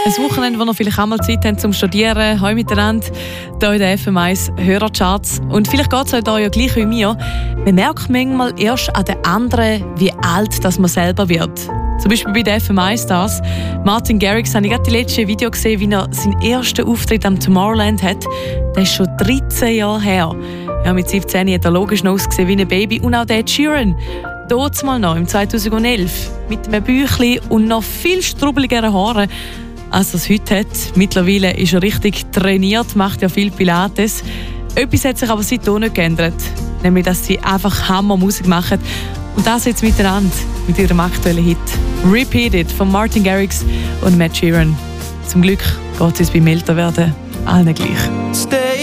Ein Wochenende, wo ihr vielleicht auch mal Zeit habt zum Studieren. Heute miteinander hier in den FM1 Hörercharts. Und vielleicht geht es euch da ja gleich wie mir. Man merkt manchmal erst an den anderen, wie alt das man selber wird. Zum Beispiel bei den FM1-Stars. Martin Garrix habe ich gerade die letzte Video gesehen, wie er seinen ersten Auftritt am Tomorrowland hat. Das ist schon 13 Jahre her. Ja, mit 17 hat er logisch noch ausgesehen wie ein Baby. Und auch der Ed Sheeran. Dort mal noch, im 2011. Mit einem Büchlein und noch viel strubbeligeren Haaren, als er es heute hat. Mittlerweile ist er richtig trainiert, macht ja viel Pilates. Etwas hat sich aber seitdem nicht geändert. Nämlich, dass sie einfach Hammermusik machen. Und das jetzt miteinander mit ihrem aktuellen Hit «Repeated» von Martin Garrix und Ed Sheeran. Zum Glück geht es beim Älterwerden allen gleich.